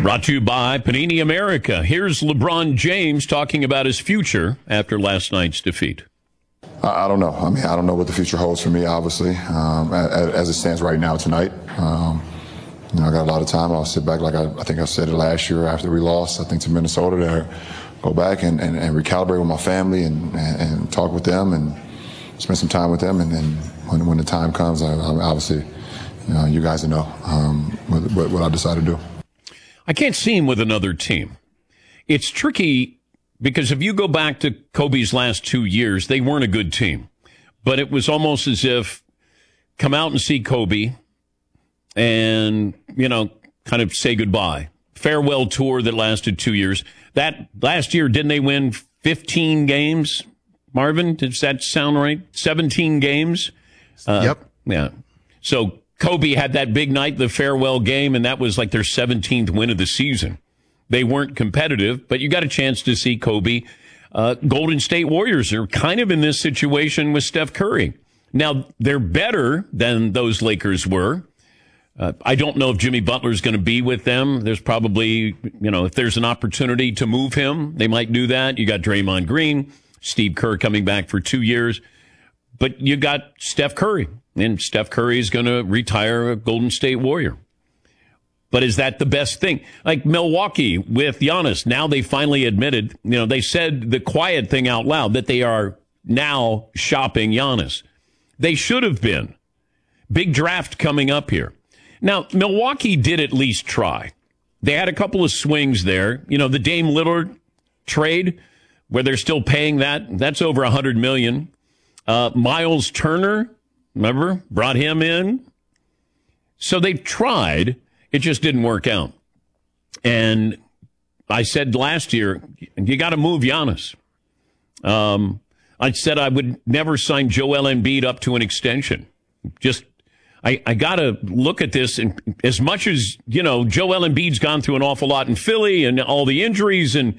Brought to you by Panini America. Here's LeBron James talking about his future after last night's defeat. I don't know. I mean, I don't know what the future holds for me, obviously, as it stands right now tonight. I got a lot of time. I'll sit back like I think I said it last year after we lost, I think, to Minnesota, to go back and recalibrate with my family and talk with them and spend some time with them. And then when the time comes, I obviously, you guys know what I decide to do. I can't see him with another team. It's tricky because if you go back to Kobe's last 2 years, they weren't a good team. But it was almost as if come out and see Kobe and, kind of say goodbye. Farewell tour that lasted 2 years. That last year, didn't they win 15 games? Marvin, does that sound right? 17 games? Yep. Yeah. So Kobe had that big night, the farewell game, and that was like their 17th win of the season. They weren't competitive, but you got a chance to see Kobe. Golden State Warriors are kind of in this situation with Steph Curry. Now, they're better than those Lakers were. I don't know if Jimmy Butler is going to be with them. There's probably, if there's an opportunity to move him, they might do that. You got Draymond Green, Steve Kerr coming back for 2 years. But you got Steph Curry, and Steph Curry is going to retire a Golden State Warrior. But is that the best thing? Like Milwaukee with Giannis, now they finally admitted, they said the quiet thing out loud that they are now shopping Giannis. They should have been. Big draft coming up here. Now, Milwaukee did at least try. They had a couple of swings there. The Dame Lillard trade, where they're still paying that. That's over $100 million. Miles Turner, remember, brought him in. So they've tried. It just didn't work out. And I said last year, you got to move Giannis. I said I would never sign Joel Embiid up to an extension. I got to look at this. And as much as, Joel Embiid's gone through an awful lot in Philly and all the injuries and,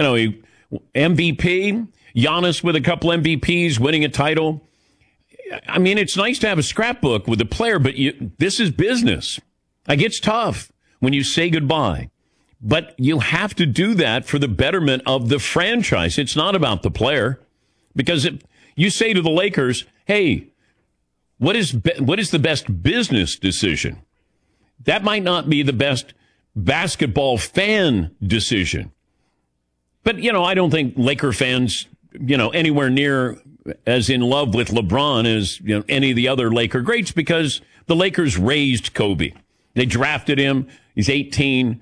MVP, Giannis with a couple MVPs, winning a title. I mean, it's nice to have a scrapbook with a player, but this is business. Like, it's tough when you say goodbye. But you have to do that for the betterment of the franchise. It's not about the player. Because if you say to the Lakers, hey, what is the best business decision? That might not be the best basketball fan decision. But, I don't think Laker fans, anywhere near as in love with LeBron as, any of the other Laker greats, because the Lakers raised Kobe. They drafted him. He's 18.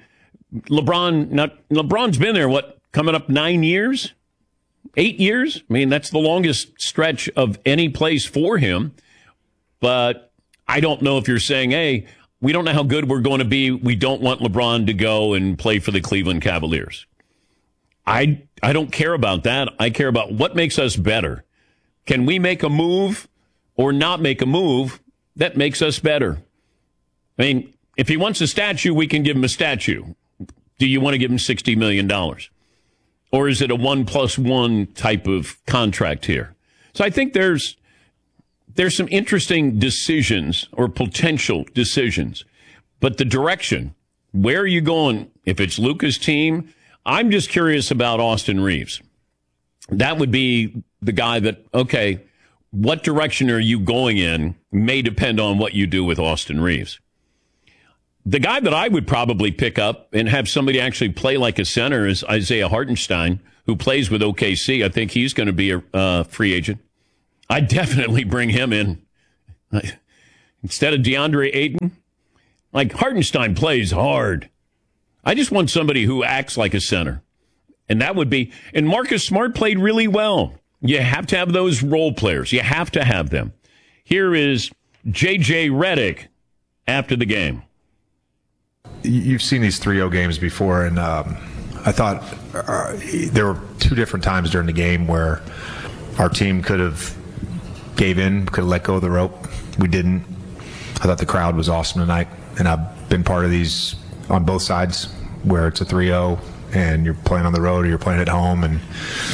LeBron's been there, coming up 9 years? 8 years? I mean, that's the longest stretch of any place for him. But I don't know if you're saying, hey, we don't know how good we're going to be. We don't want LeBron to go and play for the Cleveland Cavaliers. I don't care about that. I care about what makes us better. Can we make a move or not make a move that makes us better? I mean, if he wants a statue, we can give him a statue. Do you want to give him $60 million? Or is it a 1+1 type of contract here? So I think there's some interesting decisions or potential decisions. But the direction, where are you going? If it's Luka's team, I'm just curious about Austin Reeves. That would be the guy that, okay, what direction are you going in may depend on what you do with Austin Reeves. The guy that I would probably pick up and have somebody actually play like a center is Isaiah Hartenstein, who plays with OKC. I think he's going to be a free agent. I'd definitely bring him in. Instead of DeAndre Ayton, like Hartenstein plays hard. I just want somebody who acts like a center. And that would be, and Marcus Smart played really well. You have to have those role players. You have to have them. Here is J.J. Redick after the game. You've seen these 3-0 games before, and I thought there were two different times during the game where our team could have gave in, could have let go of the rope. We didn't. I thought the crowd was awesome tonight, and I've been part of these on both sides where it's a 3-0 and you're playing on the road or you're playing at home, and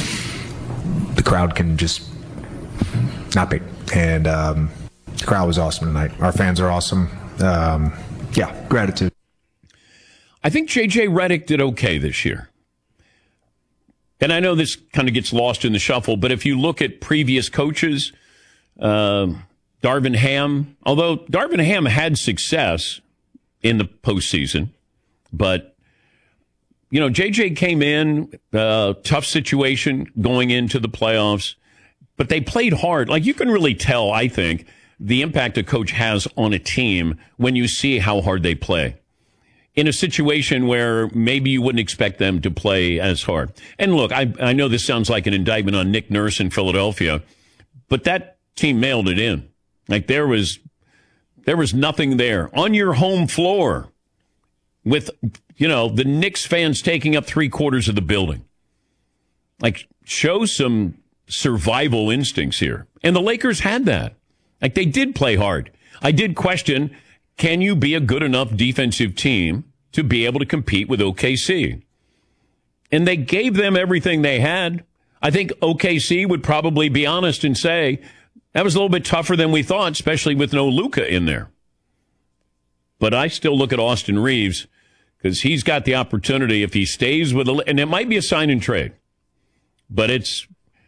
the crowd can just not be. And the crowd was awesome tonight. Our fans are awesome. Gratitude. I think J.J. Redick did okay this year. And I know this kind of gets lost in the shuffle, but if you look at previous coaches, Darvin Ham, although Darvin Ham had success in the postseason, but, J.J. came in, tough situation going into the playoffs, but they played hard. Like, you can really tell, I think, the impact a coach has on a team when you see how hard they play in a situation where maybe you wouldn't expect them to play as hard. And look, I know this sounds like an indictment on Nick Nurse in Philadelphia, but that team mailed it in. Like, there was nothing there on your home floor with, the Knicks fans taking up 3/4 of the building. Like, show some survival instincts here. And the Lakers had that. Like, they did play hard. I did question, can you be a good enough defensive team to be able to compete with OKC? And they gave them everything they had. I think OKC would probably be honest and say, that was a little bit tougher than we thought, especially with no Luka in there. But I still look at Austin Reeves because he's got the opportunity if he stays with and it might be a sign and trade. But it's,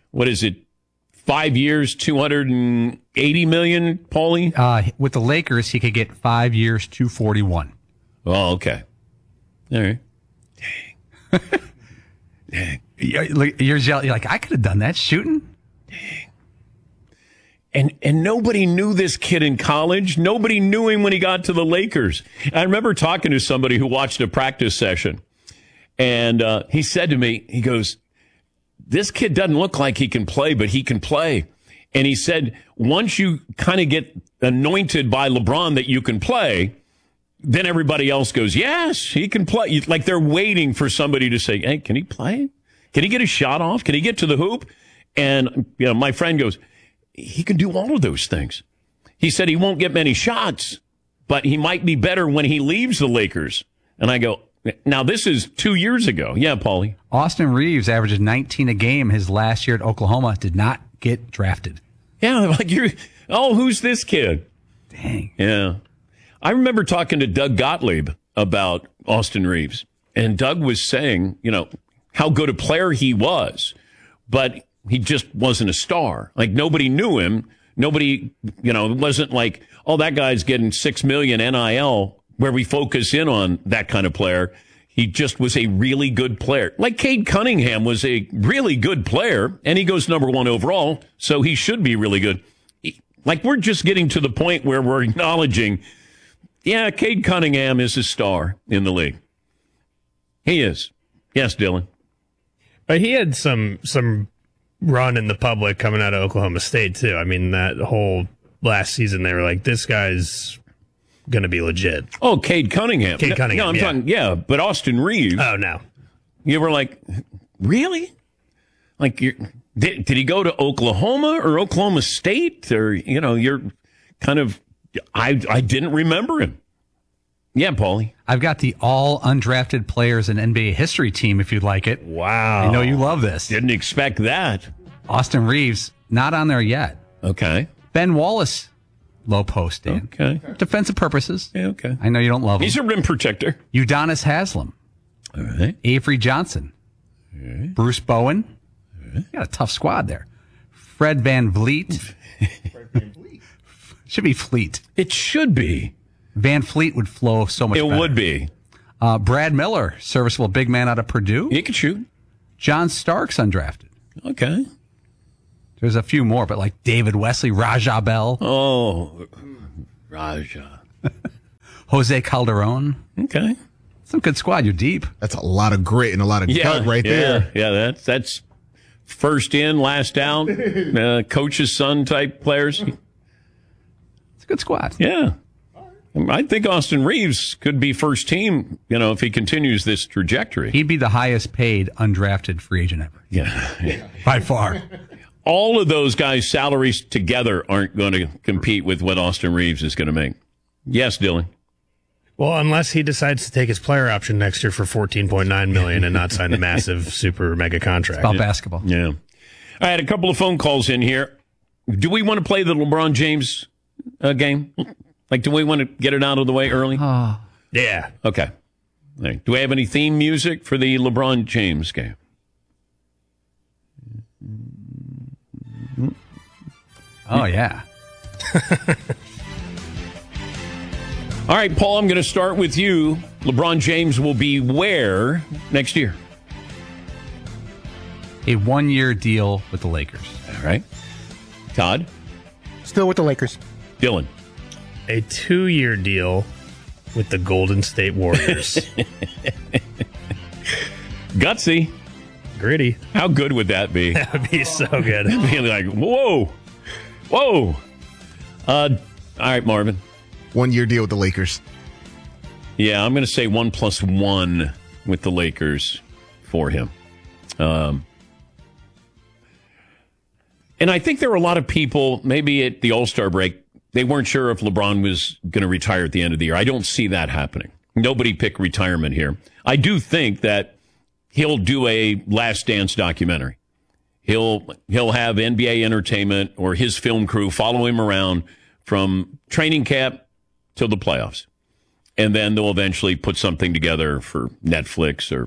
5 years, $280 million, Paulie? With the Lakers, he could get 5 years, $241. Oh, okay. All right. Dang. You're like, I could have done that shooting. And nobody knew this kid in college. Nobody knew him when he got to the Lakers. I remember talking to somebody who watched a practice session, and he said to me, he goes, this kid doesn't look like he can play, but he can play. And he said, once you kind of get anointed by LeBron that you can play, then everybody else goes, yes, he can play. Like, they're waiting for somebody to say, hey, can he play? Can he get a shot off? Can he get to the hoop? And, my friend goes, he can do all of those things. He said he won't get many shots, but he might be better when he leaves the Lakers. And I go, now this is 2 years ago. Yeah, Paulie. Austin Reeves averages 19 a game his last year at Oklahoma, did not get drafted. Yeah, like who's this kid? Dang. Yeah. I remember talking to Doug Gottlieb about Austin Reeves, and Doug was saying, how good a player he was, but he just wasn't a star. Like, nobody knew him. Nobody, it wasn't like, oh, that guy's getting $6 million NIL, where we focus in on that kind of player. He just was a really good player. Like Cade Cunningham was a really good player, and he goes number 1 overall, so he should be really good. Like, we're just getting to the point where we're acknowledging, yeah, Cade Cunningham is a star in the league. He is. Yes, Dylan. But he had some run in the public coming out of Oklahoma State, too. I mean, that whole last season, they were like, this guy's going to be legit. Oh, Cade Cunningham. Cade Cunningham, No, I'm talking, but Austin Reeves. Oh, no. You were like, really? Like, did he go to Oklahoma or Oklahoma State? Or, you're kind of, I didn't remember him. Yeah, Paulie. I've got the all undrafted players in NBA history team, if you'd like it. Wow. I know you love this. Didn't expect that. Austin Reeves, not on there yet. Okay. Ben Wallace, low post, Dan. Okay. Defensive purposes. Yeah, okay. I know you don't love him. He's a rim protector. Udonis Haslem. All right. Avery Johnson. Right. Bruce Bowen. Right. Got a tough squad there. Fred Van Vliet. Should be Fleet. It should be. Van Fleet would flow so much better. It would be. Brad Miller, serviceable big man out of Purdue. He could shoot. John Starks, undrafted. Okay. There's a few more, but like David Wesley, Raja Bell. Oh, Raja. Jose Calderon. Okay. Some good squad. You're deep. That's a lot of grit and a lot of gut right there. Yeah, that's first in, last out, coach's son type players. It's a good squad. Yeah. I think Austin Reeves could be first team, if he continues this trajectory. He'd be the highest paid undrafted free agent ever. Yeah. By far. All of those guys' salaries together aren't going to compete with what Austin Reeves is going to make. Yes, Dylan. Well, unless he decides to take his player option next year for $14.9 million and not sign the massive super mega contract. It's about basketball. Yeah. I had a couple of phone calls in here. Do we want to play the LeBron James game? Like, do we want to get it out of the way early? Yeah. Okay. Right. Do we have any theme music for the LeBron James game? Oh, yeah. All right, Paul, I'm going to start with you. LeBron James will be where next year? A 1-year deal with the Lakers. All right. Todd? Still with the Lakers. Dylan? A 2-year deal with the Golden State Warriors. Gutsy. Gritty. How good would that be? That would be so good. It'd be like, whoa. Whoa. All right, Marvin. 1-year deal with the Lakers. Yeah, I'm going to say 1+1 with the Lakers for him. And I think there were a lot of people, maybe at the All-Star break, they weren't sure if LeBron was going to retire at the end of the year. I don't see that happening. Nobody picked retirement here. I do think that he'll do a Last Dance documentary. He'll have NBA Entertainment or his film crew follow him around from training camp till the playoffs. And then they'll eventually put something together for Netflix or,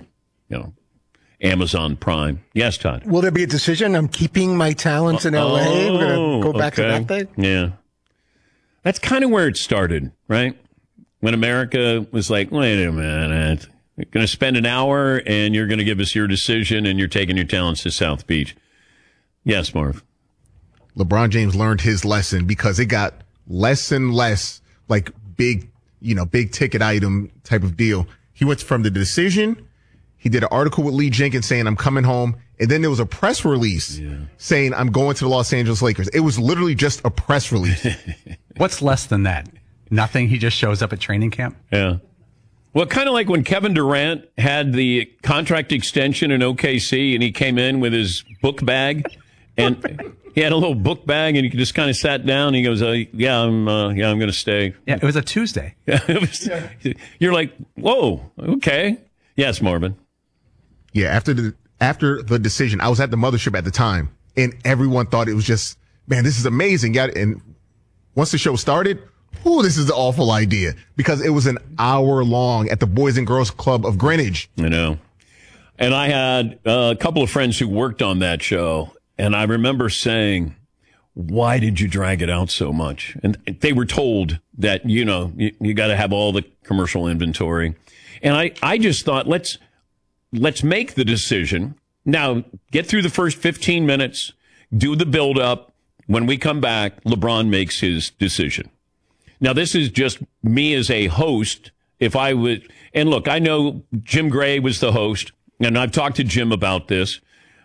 Amazon Prime. Yes, Todd. Will there be a decision? I'm keeping my talents in LA. We're going to go back to that thing. Yeah. That's kind of where it started, right? When America was like, wait a minute, you're going to spend an hour and you're going to give us your decision and you're taking your talents to South Beach. Yes, Marv. LeBron James learned his lesson because it got less and less like big ticket item type of deal. He went from the decision. He did an article with Lee Jenkins saying, I'm coming home. And then there was a press release saying, I'm going to the Los Angeles Lakers. It was literally just a press release. What's less than that? Nothing. He just shows up at training camp. Yeah. Well, kind of like when Kevin Durant had the contract extension in OKC and he came in with his book bag and he had a little book bag and he just kind of sat down and he goes, I'm going to stay. Yeah. It was a Tuesday. You're like, whoa. Okay. Yes, Marvin. Yeah. After the decision, I was at the mothership at the time and everyone thought it was just, man, this is amazing. Yeah. And once the show started, this is an awful idea because it was an hour long at the Boys and Girls Club of Greenwich. I know. And I had a couple of friends who worked on that show. And I remember saying, why did you drag it out so much? And they were told that, you got to have all the commercial inventory. And I just thought, let's make the decision. Now, get through the first 15 minutes, do the build up. When we come back, LeBron makes his decision. Now, this is just me as a host. If I would, and look, I know Jim Gray was the host, and I've talked to Jim about this.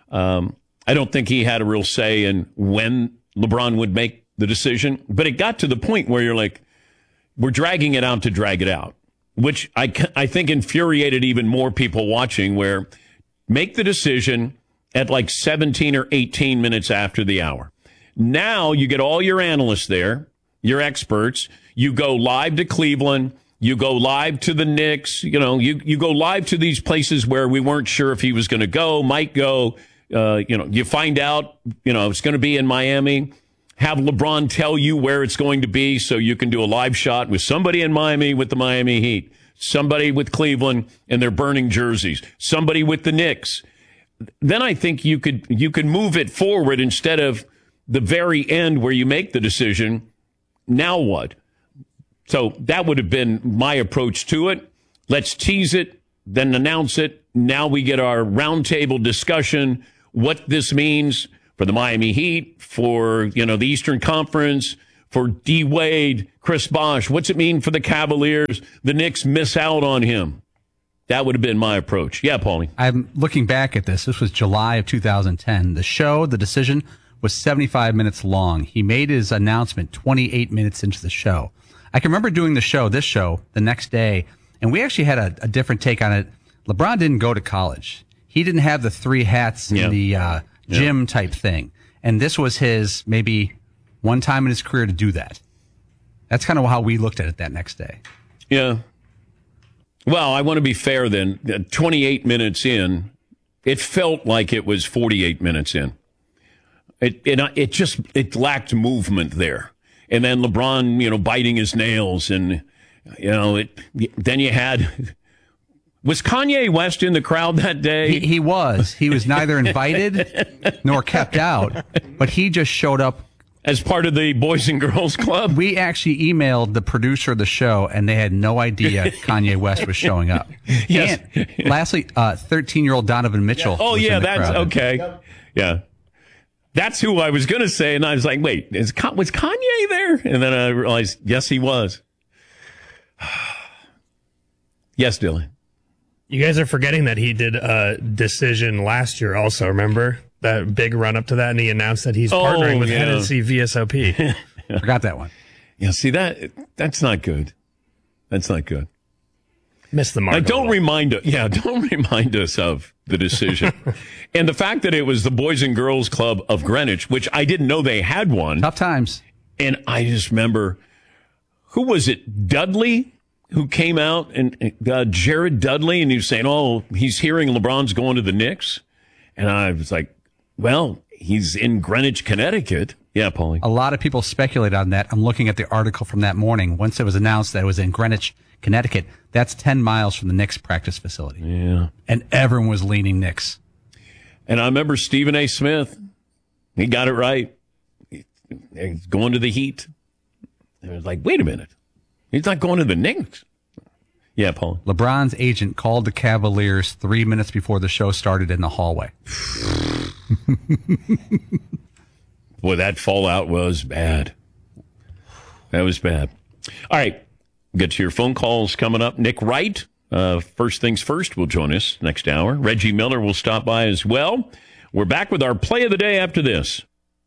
I don't think he had a real say in when LeBron would make the decision, but it got to the point where you're like, we're dragging it out to drag it out, which I think infuriated even more people watching, where make the decision at like 17 or 18 minutes after the hour. Now you get all your analysts there, your experts. You go live to Cleveland. You go live to the Knicks. You go live to these places where we weren't sure if he was going to go, might go. You find out, it's going to be in Miami. Have LeBron tell you where it's going to be so you can do a live shot with somebody in Miami with the Miami Heat, somebody with Cleveland and their burning jerseys, somebody with the Knicks. Then I think you could move it forward instead of the very end where you make the decision. Now what? So that would have been my approach to it. Let's tease it, then announce it. Now we get our roundtable discussion, what this means for the Miami Heat, for, the Eastern Conference, for D. Wade, Chris Bosh. What's it mean for the Cavaliers? The Knicks miss out on him. That would have been my approach. Yeah, Paulie. I'm looking back at this. This was July of 2010. The decision was 75 minutes long. He made his announcement 28 minutes into the show. I can remember doing this show the next day, and we actually had a different take on it. LeBron didn't go to college. He didn't have the 3 hats in the gym type thing. And this was his maybe one time in his career to do that. That's kind of how we looked at it that next day. Yeah. Well, I want to be fair then. 28 minutes in, it felt like it was 48 minutes in. It lacked movement there. And then LeBron, biting his nails and, then you had Was Kanye West in the crowd that day? He was. He was neither invited nor kept out, but he just showed up. As part of the Boys and Girls Club? We actually emailed the producer of the show, and they had no idea Kanye West was showing up. Yes. And lastly, 13-year-old Donovan Mitchell. Oh, was yeah, in the that's crowd. okay. Yeah. That's who I was going to say, and I was like, wait, was Kanye there? And then I realized, yes, he was. Yes, Dylan. You guys are forgetting that he did a decision last year also, remember? That big run up to that, and he announced that he's partnering with Hennessy VSOP. Forgot that one. Yeah, see, that's not good. That's not good. Missed the mark. Like, don't remind us of the decision. And the fact that it was the Boys and Girls Club of Greenwich, which I didn't know they had one. Tough times. And I just remember, who was it? Dudley, who came out, and Jared Dudley, and he was saying, oh, he's hearing LeBron's going to the Knicks. And I was like, well, he's in Greenwich, Connecticut. Yeah, Paulie. A lot of people speculate on that. I'm looking at the article from that morning. Once it was announced that it was in Greenwich, Connecticut, that's 10 miles from the Knicks practice facility. Yeah. And everyone was leaning Knicks. And I remember Stephen A. Smith. He got it right. He's going to the Heat. And it was like, wait a minute. He's not going to the Knicks. Yeah, Paul. LeBron's agent called the Cavaliers 3 minutes before the show started in the hallway. Boy, that fallout was bad. That was bad. All right. Get to your phone calls coming up. Nick Wright, first things first, will join us next hour. Reggie Miller will stop by as well. We're back with our play of the day after this.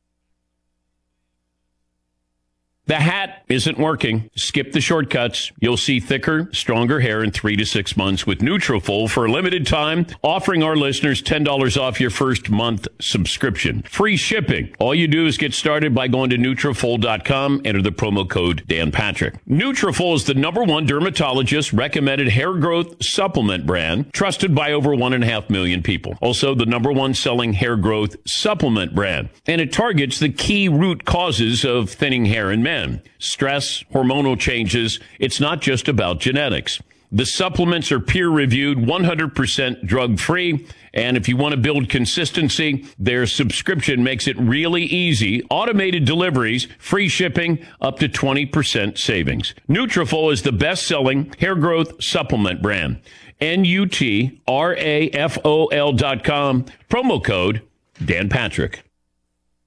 The hat isn't working. Skip the shortcuts. You'll see thicker, stronger hair in 3 to 6 months with Nutrafol for a limited time, offering our listeners $10 off your first month subscription. Free shipping. All you do is get started by going to Nutrafol.com, enter the promo code Dan Patrick. Nutrafol is the #1 dermatologist recommended hair growth supplement brand, trusted by over 1.5 million people. Also the #1 selling hair growth supplement brand. And it targets the key root causes of thinning hair in men. Stress, hormonal changes. It's not just about genetics. The supplements are peer-reviewed, 100% drug-free. And if you want to build consistency, their subscription makes it really easy. Automated deliveries, free shipping, up to 20% savings. Nutrafol is the best-selling hair growth supplement brand. Nutrafol.com. Promo code Dan Patrick.